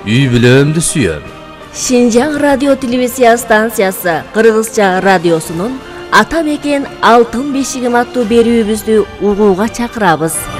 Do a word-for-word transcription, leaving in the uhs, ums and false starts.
үй бүлөмдү сүйөм. Шинжаң радио телевизия станциясы Кыргызча радиосунун Ата мекен алтын бешигим аттуу берүүбүздү угууга чакырабыз.